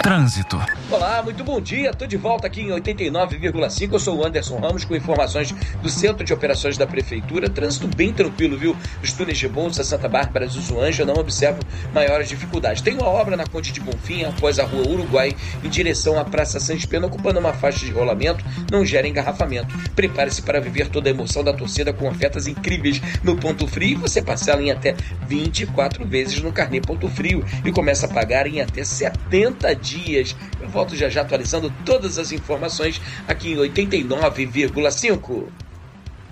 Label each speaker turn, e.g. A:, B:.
A: Trânsito.
B: Olá, muito bom dia. Estou de volta aqui em 89,5. Eu sou o Anderson Ramos com informações do Centro de Operações da Prefeitura. Trânsito bem tranquilo, viu? Os túneis de Bolsa, Santa Bárbara, Zuzuanja, eu não observo maiores dificuldades. Tem uma obra na Conde de Bonfim, após a Rua Uruguai, em direção à Praça Santos Pena, ocupando uma faixa de rolamento, não gera engarrafamento. Prepare-se para viver toda a emoção da torcida com ofertas incríveis no Ponto Frio e você parcela em até 24 vezes no Carnê Ponto Frio e começa a pagar em até 70 dias. Eu volto já atualizando todas as informações aqui em 89,5.